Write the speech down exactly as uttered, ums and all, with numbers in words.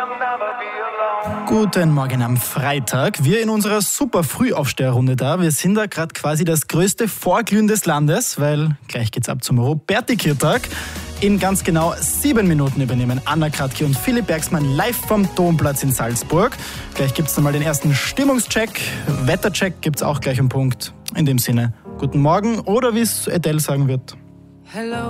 Guten Morgen am Freitag. Wir in unserer super Frühaufsteherrunde da. Wir sind da gerade quasi das größte Vorglühen des Landes, weil gleich geht's ab zum Robertikirtag. In ganz genau sieben Minuten übernehmen Anna Kratke und Philipp Bergsmann live vom Domplatz in Salzburg. Gleich gibt's dann mal den ersten Stimmungscheck. Wettercheck gibt's auch gleich um Punkt. In dem Sinne, guten Morgen oder wie es Adele sagen wird. Hello.